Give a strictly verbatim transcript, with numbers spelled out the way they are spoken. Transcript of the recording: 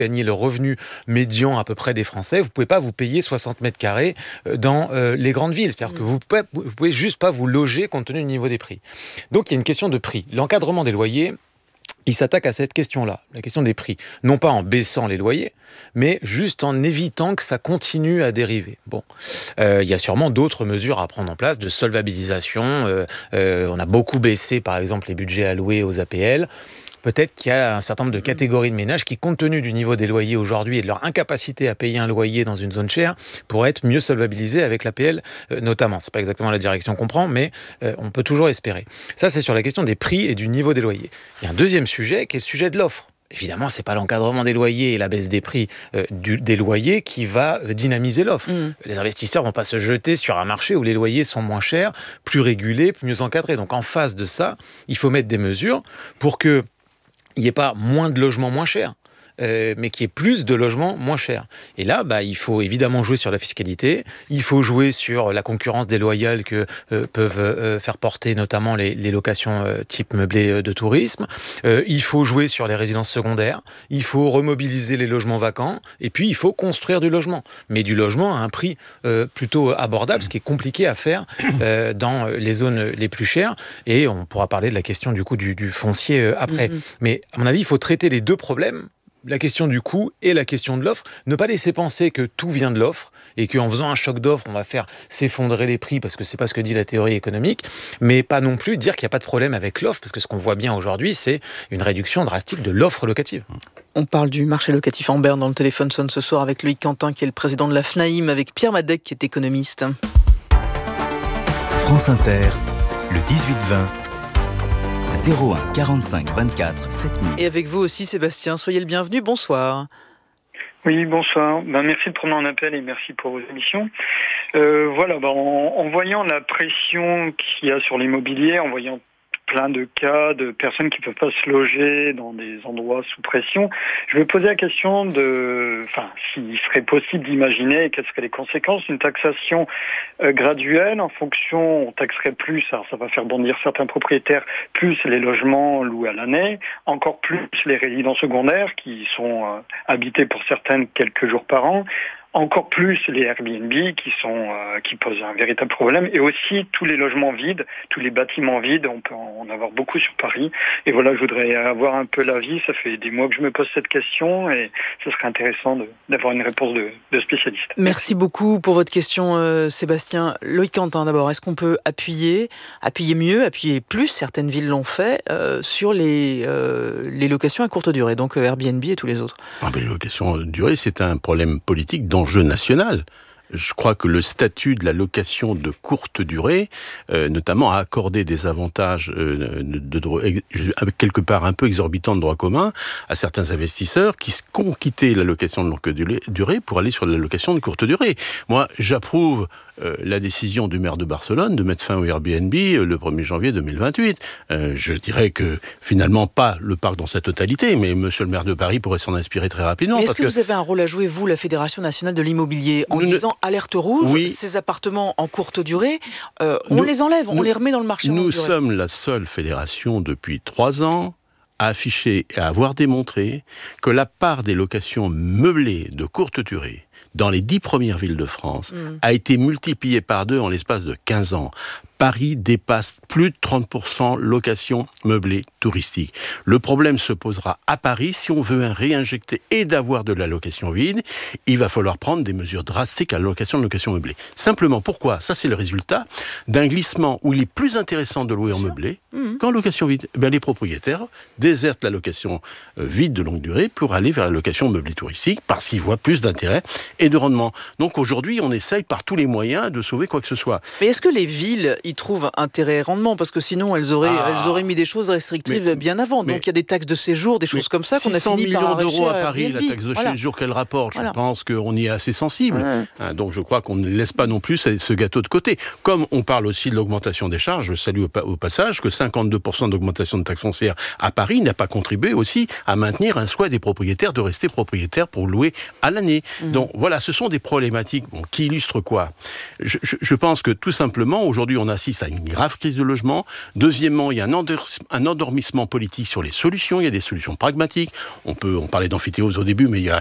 gagnez le revenu médian à peu près des Français, vous ne pouvez pas vous payer soixante mètres carrés dans euh, les grandes villes. C'est-à-dire mmh. que vous ne pouvez, vous pouvez juste pas vous loger compte tenu du niveau des prix. Donc il y a une question de prix. L'encadrement des loyers, il s'attaque à cette question-là, la question des prix. Non pas en baissant les loyers, mais juste en évitant que ça continue à dériver. Bon, euh, il y a sûrement d'autres mesures à prendre en place, de solvabilisation. Euh, euh, on a beaucoup baissé, par exemple, les budgets alloués aux A P L. Peut-être qu'il y a un certain nombre de catégories de ménages qui, compte tenu du niveau des loyers aujourd'hui et de leur incapacité à payer un loyer dans une zone chère, pourraient être mieux solvabilisés avec l'A P L, euh, notamment. C'est pas exactement la direction qu'on prend, mais euh, on peut toujours espérer. Ça, c'est sur la question des prix et du niveau des loyers. Il y a un deuxième sujet qui est le sujet de l'offre. Évidemment, c'est pas l'encadrement des loyers et la baisse des prix euh, du, des loyers qui va dynamiser l'offre. Mmh. Les investisseurs vont pas se jeter sur un marché où les loyers sont moins chers, plus régulés, mieux encadrés. Donc, en face de ça, il faut mettre des mesures pour que il n'y ait pas moins de logements moins chers, euh, mais qu'il y ait plus de logements moins chers. Et là, bah, il faut évidemment jouer sur la fiscalité, il faut jouer sur la concurrence déloyale que euh, peuvent euh, faire porter notamment les, les locations euh, type meublé euh, de tourisme, euh, il faut jouer sur les résidences secondaires, il faut remobiliser les logements vacants, et puis il faut construire du logement, mais du logement à un prix euh, plutôt abordable, ce qui est compliqué à faire euh, dans les zones les plus chères, et on pourra parler de la question du coût du, du foncier euh, après. Mm-hmm. Mais à mon avis, il faut traiter les deux problèmes, la question du coût et la question de l'offre. Ne pas laisser penser que tout vient de l'offre et qu'en faisant un choc d'offre, on va faire s'effondrer les prix parce que c'est pas ce que dit la théorie économique, mais pas non plus dire qu'il n'y a pas de problème avec l'offre, parce que ce qu'on voit bien aujourd'hui, c'est une réduction drastique de l'offre locative. On parle du marché locatif en Berne dans le téléphone sonne ce soir avec Loïc Quentin qui est le président de la FNAIM, avec Pierre Madec qui est économiste. France Inter, le dix-huit vingt. zéro un quarante-cinq vingt-quatre sept mille. Et avec vous aussi Sébastien, soyez le bienvenu, bonsoir. Oui, bonsoir. Ben, merci de prendre mon appel et merci pour vos émissions. Euh, voilà, ben, en, en voyant la pression qu'il y a sur l'immobilier, en voyant plein de cas de personnes qui ne peuvent pas se loger dans des endroits sous pression, je me posais la question de, enfin, s'il serait possible d'imaginer quelles seraient les conséquences d'une taxation euh, graduelle en fonction, on taxerait plus, alors ça va faire bondir certains propriétaires, plus les logements loués à l'année, encore plus les résidences secondaires qui sont euh, habités pour certaines quelques jours par an, encore plus les Airbnb qui sont euh, qui posent un véritable problème, et aussi tous les logements vides, tous les bâtiments vides, on peut en avoir beaucoup sur Paris. Et voilà, je voudrais avoir un peu l'avis, ça fait des mois que je me pose cette question et ce serait intéressant de, d'avoir une réponse de, de spécialiste. Merci, Merci beaucoup pour votre question euh, Sébastien. Loïc Quentin d'abord, est-ce qu'on peut appuyer, appuyer mieux, appuyer plus, certaines villes l'ont fait, euh, sur les, euh, les locations à courte durée, donc euh, Airbnb et tous les autres? Ah ben, les locations à durée, c'est un problème politique dont enjeu national. Je crois que le statut de la location de courte durée, euh, notamment a accordé des avantages euh, de, de, avec quelque part un peu exorbitants de droit commun à certains investisseurs qui ont quitté la location de longue durée pour aller sur la location de courte durée. Moi, j'approuve euh, la décision du maire de Barcelone de mettre fin au Airbnb euh, le premier janvier deux mille vingt-huit. Euh, je dirais que finalement pas le parc dans sa totalité, mais monsieur le maire de Paris pourrait s'en inspirer très rapidement. Mais est-ce parce que, que vous avez un rôle à jouer, vous, la Fédération nationale de l'immobilier, en nous disant ne... alerte rouge, oui. Ces appartements en courte durée, euh, on nous, les enlève, on nous, les remet dans le marché. Nous sommes la seule fédération depuis trois ans à afficher et à avoir démontré que la part des locations meublées de courte durée dans les dix premières villes de France mmh. a été multipliée par deux en l'espace de quinze ans. Paris dépasse plus de trente pour cent location meublée touristique. Le problème se posera à Paris si on veut un réinjecter et d'avoir de la location vide. Il va falloir prendre des mesures drastiques à la location de location meublée. Simplement, pourquoi ? Ça, c'est le résultat d'un glissement où il est plus intéressant de louer en meublé mmh. qu'en location vide. Ben, les propriétaires désertent la location vide de longue durée pour aller vers la location meublée touristique parce qu'ils voient plus d'intérêt et de rendement. Donc aujourd'hui, on essaye par tous les moyens de sauver quoi que ce soit. Mais est-ce que les villes y trouvent intérêt et rendement, parce que sinon elles auraient, ah, elles auraient mis des choses restrictives mais, bien avant. Donc il y a des taxes de séjour, des choses comme ça qu'on a fini par arracher. six cents millions d'euros à Paris, Airbnb. La taxe de voilà. séjour qu'elle rapporte, voilà. Je pense qu'on y est assez sensible. Ouais. Hein, donc je crois qu'on ne laisse pas non plus ce gâteau de côté. Comme on parle aussi de l'augmentation des charges, je salue au, au passage que cinquante-deux pour cent d'augmentation de taxes foncières à Paris n'a pas contribué aussi à maintenir un souhait des propriétaires de rester propriétaires pour louer à l'année. Mmh. Donc voilà, ce sont des problématiques bon, qui illustrent quoi ? je, je, je pense que tout simplement, aujourd'hui, on a assiste à une grave crise de logement. Deuxièmement, il y a un, endor- un endormissement politique sur les solutions. Il y a des solutions pragmatiques. On peut, on parlait d'amphithéose au début, mais il y a